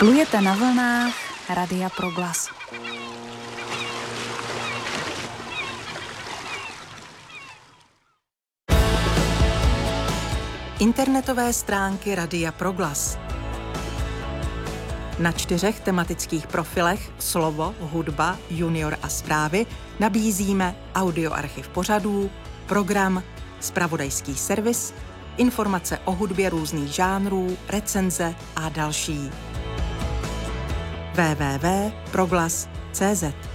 Plujete na vlnách Radia Proglas. Internetové stránky Radia Proglas. Na 4 tematických profilech Slovo, hudba, junior a zprávy nabízíme audioarchiv pořadů, program, zpravodajský servis, informace o hudbě různých žánrů, recenze a další. www.proglas.cz